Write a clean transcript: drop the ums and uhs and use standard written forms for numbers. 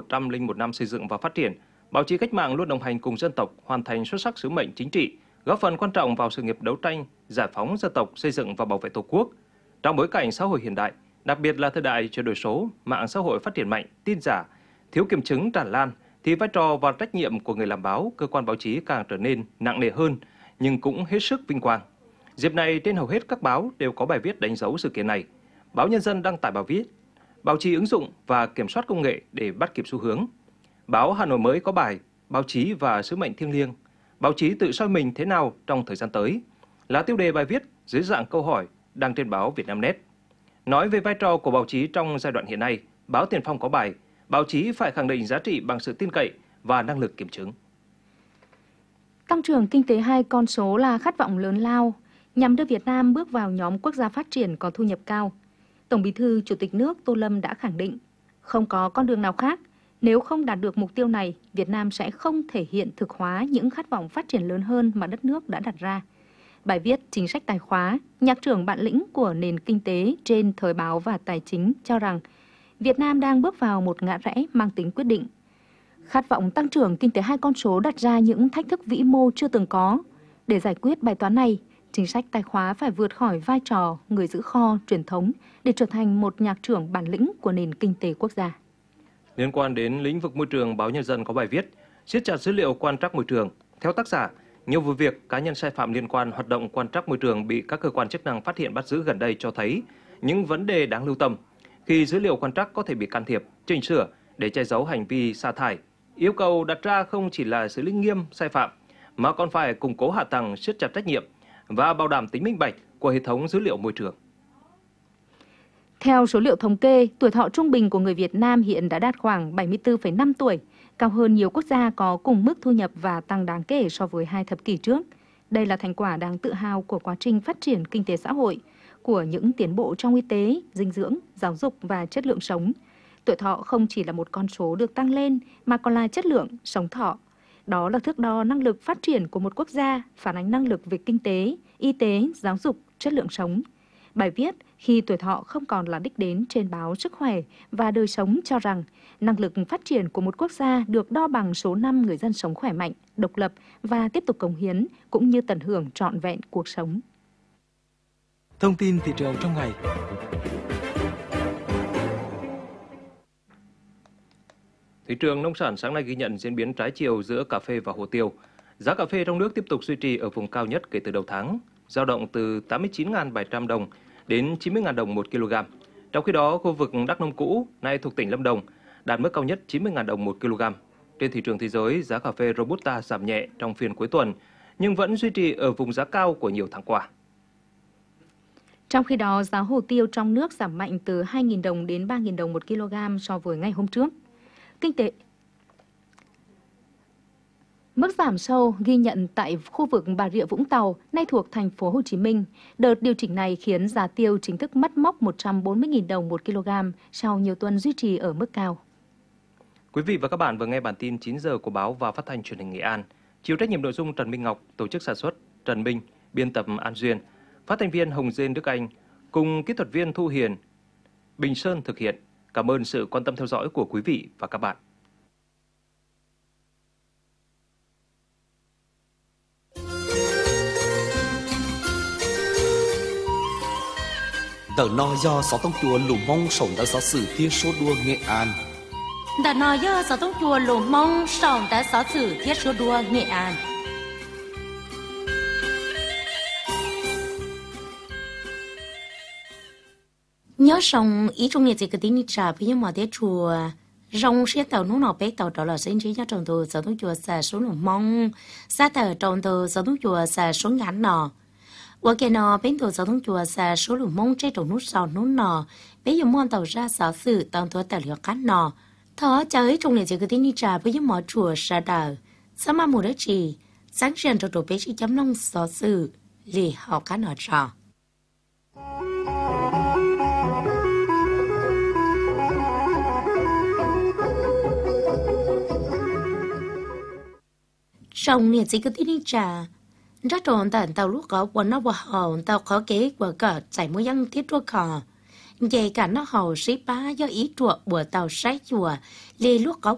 101 năm xây dựng và phát triển, báo chí cách mạng luôn đồng hành cùng dân tộc, hoàn thành xuất sắc sứ mệnh chính trị, góp phần quan trọng vào sự nghiệp đấu tranh, giải phóng dân tộc, xây dựng và bảo vệ Tổ quốc. Trong bối cảnh xã hội hiện đại, đặc biệt là thời đại chuyển đổi số, mạng xã hội phát triển mạnh, tin giả, thiếu kiểm chứng tràn lan, thì vai trò và trách nhiệm của người làm báo, cơ quan báo chí càng trở nên nặng nề hơn, nhưng cũng hết sức vinh quang. Dịp này, trên hầu hết các báo đều có bài viết đánh dấu sự kiện này. Báo Nhân dân đăng tải bài viết báo chí ứng dụng và kiểm soát công nghệ để bắt kịp xu hướng. Báo Hà Nội Mới có bài báo chí và sứ mệnh thiêng liêng, báo chí tự soi mình thế nào trong thời gian tới, là tiêu đề bài viết dưới dạng câu hỏi đăng trên báo Vietnamnet. Nói về vai trò của báo chí trong giai đoạn hiện nay, báo Tiền Phong có bài báo chí phải khẳng định giá trị bằng sự tin cậy và năng lực kiểm chứng. Tăng trưởng kinh tế 2 con số là khát vọng lớn lao nhằm đưa Việt Nam bước vào nhóm quốc gia phát triển có thu nhập cao. Tổng Bí thư Chủ tịch nước Tô Lâm đã khẳng định, không có con đường nào khác. Nếu không đạt được mục tiêu này, Việt Nam sẽ không thể hiện thực hóa những khát vọng phát triển lớn hơn mà đất nước đã đặt ra. Bài viết Chính sách tài khóa, nhạc trưởng bản lĩnh của nền kinh tế trên Thời báo và Tài chính cho rằng Việt Nam đang bước vào một ngã rẽ mang tính quyết định. Khát vọng tăng trưởng kinh tế 2 con số đặt ra những thách thức vĩ mô chưa từng có. Để giải quyết bài toán này, chính sách tài khóa phải vượt khỏi vai trò người giữ kho truyền thống để trở thành một nhạc trưởng bản lĩnh của nền kinh tế quốc gia. Liên quan đến lĩnh vực môi trường, báo Nhân dân có bài viết siết chặt dữ liệu quan trắc môi trường. Theo tác giả, nhiều vụ việc cá nhân sai phạm liên quan hoạt động quan trắc môi trường bị các cơ quan chức năng phát hiện bắt giữ gần đây cho thấy những vấn đề đáng lưu tâm khi dữ liệu quan trắc có thể bị can thiệp, chỉnh sửa để che giấu hành vi sa thải. Yêu cầu đặt ra không chỉ là xử lý nghiêm sai phạm mà còn phải củng cố hạ tầng, siết chặt trách nhiệm và bảo đảm tính minh bạch của hệ thống dữ liệu môi trường. Theo số liệu thống kê, tuổi thọ trung bình của người Việt Nam hiện đã đạt khoảng 74,5 tuổi, cao hơn nhiều quốc gia có cùng mức thu nhập và tăng đáng kể so với 2 thập kỷ trước. Đây là thành quả đáng tự hào của quá trình phát triển kinh tế xã hội, của những tiến bộ trong y tế, dinh dưỡng, giáo dục và chất lượng sống. Tuổi thọ không chỉ là một con số được tăng lên mà còn là chất lượng sống thọ. Đó là thước đo năng lực phát triển của một quốc gia, phản ánh năng lực về kinh tế, y tế, giáo dục, chất lượng sống. Bài viết Khi tuổi thọ không còn là đích đến trên báo Sức khỏe và Đời sống cho rằng năng lực phát triển của một quốc gia được đo bằng số năm người dân sống khỏe mạnh, độc lập và tiếp tục cống hiến cũng như tận hưởng trọn vẹn cuộc sống. Thông tin thị trường trong ngày. Thị trường nông sản sáng nay ghi nhận diễn biến trái chiều giữa cà phê và hồ tiêu. Giá cà phê trong nước tiếp tục duy trì ở vùng cao nhất kể từ đầu tháng, dao động từ 89.700 đồng đến 90.000 đồng 1 kg. Trong khi đó, khu vực Đắk Nông cũ, nay thuộc tỉnh Lâm Đồng, đạt mức cao nhất 90.000 đồng 1 kg. Trên thị trường thế giới, giá cà phê Robusta giảm nhẹ trong phiên cuối tuần, nhưng vẫn duy trì ở vùng giá cao của nhiều tháng qua. Trong khi đó, giá hồ tiêu trong nước giảm mạnh từ 2.000 đồng đến 3.000 đồng 1 kg so với ngày hôm trước. Mức giảm sâu ghi nhận tại khu vực Bà Rịa Vũng Tàu, nay thuộc thành phố Hồ Chí Minh. Đợt điều chỉnh này khiến giá tiêu chính thức mất mốc 140.000 đồng 1 kg sau nhiều tuần duy trì ở mức cao. Quý vị và các bạn vừa nghe bản tin 9 giờ của báo và phát thanh truyền hình Nghệ An. Chịu trách nhiệm nội dung Trần Minh Ngọc, tổ chức sản xuất Trần Minh, biên tập An Duyên, phát thanh viên Hồng Dên Đức Anh cùng kỹ thuật viên Thu Hiền, Bình Sơn thực hiện. Cảm ơn sự quan tâm theo dõi của quý vị và các bạn. Tờ no do Sáu Tông Chùa Lù Mông sống tại xã Sử Thiên Số Đua Nghệ An. Tờ no do Sáu Tông Chùa Lù Mông sống tại xã Sử Thiên Số Đua Nghệ An. Nhớ sống ý trong nhà chỉ cái tin trả với những mỏ tiết chùa rong xe tàu nút nọ bé tàu đó là sinh trí cho trồng từ Sáu Tông Chùa xã số Lù Mông xa tờ trồng từ Sáu Tông Chùa xã số ngắn nọ. Ở cái nọ bên tàu Sáu Tông Chùa xã số Lù Mông trên trồng nút sau nút nọ bé dùng món tàu ra xã Sử tàu tua tàu liệu cát nọ. Thở chơi trong nhà chỉ cái tin trả với những mỏ chùa xã đảo sao mà mùa đất chỉ sáng sớm trồng đồ bé chỉ chấm nông xã Sử lì họ cát nọ trò. Trong nhà chỉ có tin trả rất trộn tận tàu lúc có quần nó vào hậu tàu có kế của cờ chạy mũi dân thiết chua cò vậy cả nó hậu sĩ bá do ý chuột bùa tàu sái chùa lê lúc có